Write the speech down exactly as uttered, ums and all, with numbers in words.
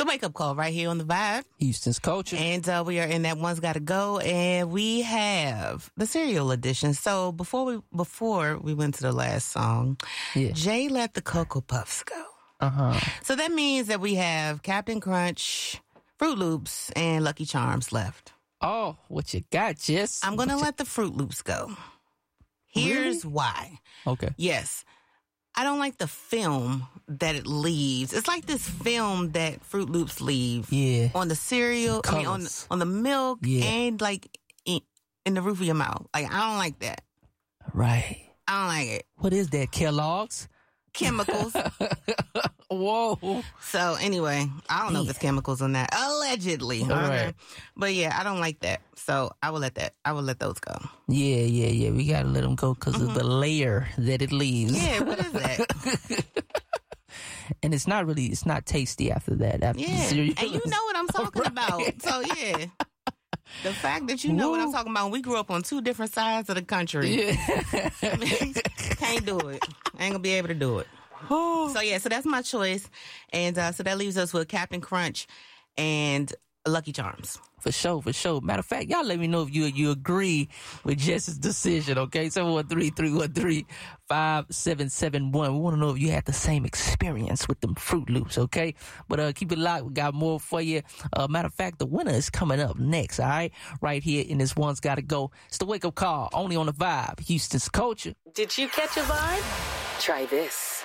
the Wake Up Call right here on The Vibe. Houston's Culture. And uh, we are in that One's Gotta Go, and we have the cereal edition. So before we before we went to the last song, yeah. Jay let the Cocoa Puffs go. Uh-huh. So that means that we have Captain Crunch, Fruit Loops, and Lucky Charms left. Oh, what you got, Jess? I'm going to let the Fruit Loops go. Here's really? why. Okay. Yes. I don't like the film that it leaves. It's like this film that Fruit Loops leave yeah. on the cereal, I mean, on, on the milk yeah. and like in, in the roof of your mouth. Like, I don't like that. Right. I don't like it. What is that, Kellogg's? Chemicals. Whoa. So anyway, I don't know yeah. if it's chemicals on that. Allegedly. All right. Okay? But yeah, I don't like that. So I will let that, I will let those go. Yeah, yeah, yeah. We got to let them go because mm-hmm. of the layer that it leaves. Yeah, what is that? And it's not really, it's not tasty after that. After yeah. And you know what I'm talking right. about. So yeah. The fact that you know Woo. What I'm talking about, we grew up on two different sides of the country. Yeah. Can't do it. I ain't gonna be able to do it. So yeah, so that's my choice. And uh, so that leaves us with Captain Crunch and Lucky Charms. For sure, for sure. Matter of fact, y'all let me know if you you agree with Jess's decision, okay? seven one three, three one three, five seven seven one. We want to know if you had the same experience with them Fruit Loops, okay? But uh, keep it locked. We got more for you. Uh, matter of fact, the winner is coming up next, all right? Right here in this One's Gotta Go. It's the Wake Up Call, only on The Vibe, Houston's Culture. Did you catch a vibe? Try this.